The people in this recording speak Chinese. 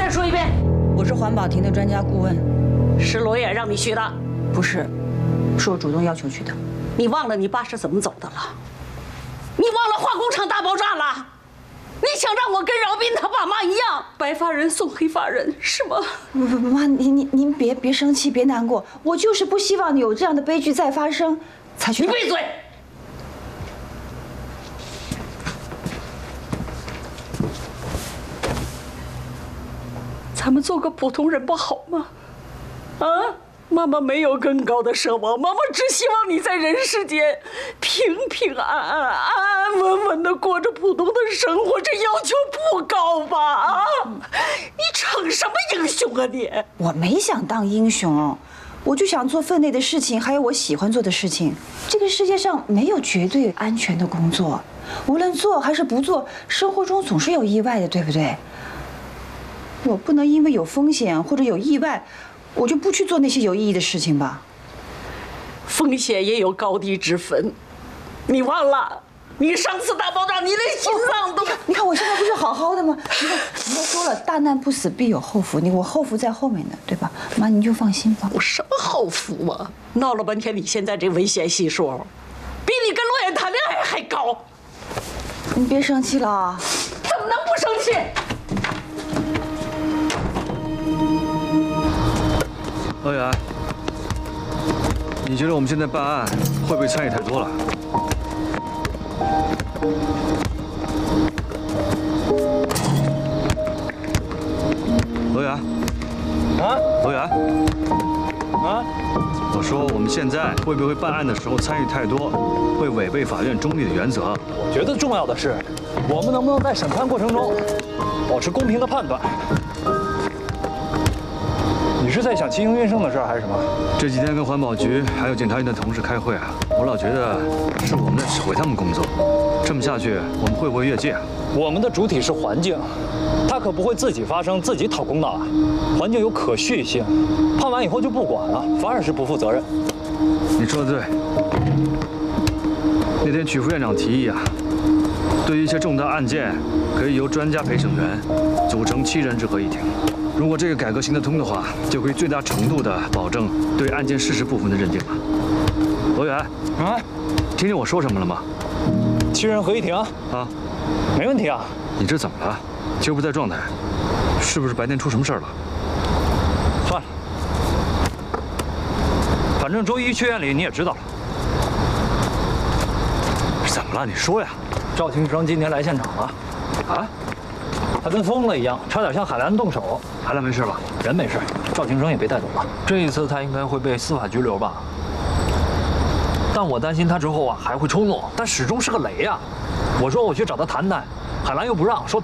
再说一遍。 我是环保庭的专家顾问， 是罗野让你去的？ 不是，是我主动要求去的。 你忘了你爸是怎么走的了？你忘了化工厂大爆炸了？你想让我跟饶斌他爸妈一样，白发人送黑发人是吗？ 不，妈，您别生气，别难过，我就是不希望有这样的悲剧再发生，才去。 你闭嘴！咱们做个普通人不好吗？啊，妈妈没有更高的奢望，妈妈只希望你在人世间平平安安、安安稳稳的过着普通的生活，这要求不高吧？啊，你逞什么英雄啊你？ 我没想当英雄，我就想做分内的事情，还有我喜欢做的事情。这个世界上没有绝对安全的工作，无论做还是不做，生活中总是有意外的，对不对？我不能因为有风险或者有意外，我就不去做那些有意义的事情吧？ 风险也有高低之分，你忘了？你上次大爆炸，你连心脏都…… 你看我现在不是好好的吗？你看，人家说了，大难不死必有后福，我后福在后面呢，对吧？妈，您就放心吧。 我什么后福啊？闹了半天，你现在这危险系数，比你跟罗岩谈恋爱还高。 你别生气了啊！ 怎么能不生气？ 罗源，你觉得我们现在办案会不会参与太多了？罗源， 啊， 罗源， 啊， 我说我们现在会不会办案的时候参与太多，会违背法院中立的原则？ 我觉得重要的是，我们能不能在审判过程中保持公平的判断。你是在想齐营运胜的事儿还是什么？ 这几天跟环保局还有检察院的同事开会啊，我老觉得是我们在指挥他们工作。这么下去，我们会不会越界啊？ 我们的主体是环境，它可不会自己发生、自己讨公道啊。环境有可续性，判完以后就不管了，反而是不负责任。 你说的对。那天曲副院长提议啊，对于一些重大案件，可以由专家陪审员组成7人制合议庭。如果这个改革行得通的话，就可以最大程度地保证对案件事实部分的认定了。罗源， 啊， 听见我说什么了吗 7人合议庭啊，没问题啊。 你这怎么了？今儿不在状态，是不是白天出什么事儿了？ 算了，反正周一去院里你也知道了。 怎么了？你说呀。 赵庆生今天来现场了。 啊？ 他跟疯了一样，差点向海兰动手。 海兰没事吧？ 人没事，赵庆生也被带走了。 这一次他应该会被司法拘留吧？但我担心他之后啊还会冲动，但始终是个雷啊！我说我去找他谈谈，海兰又不让，说